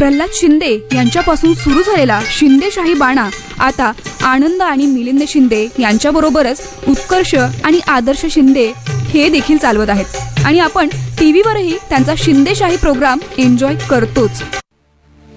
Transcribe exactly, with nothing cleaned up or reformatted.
प्रल्हाद शिंदे यांच्यापासून सुरू झालेला शिंदेशाही बाणा आता आनंद आणि मिलिंद शिंदे यांच्याबरोबरच उत्कर्ष आणि आदर्श शिंदे हे देखील चालवत आहेत आणि आपण टीव्हीवरही त्यांचा शिंदेशाही प्रोग्राम एन्जॉय करतोच.